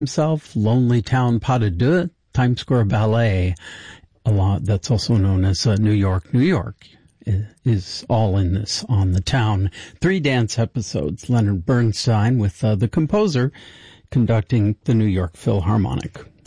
himself, Lonely Town Pas de Deux, Times Square Ballet, a lot that's also known as New York, New York, is all in this on the town. 3 dance episodes, Leonard Bernstein with the composer conducting the New York Philharmonic.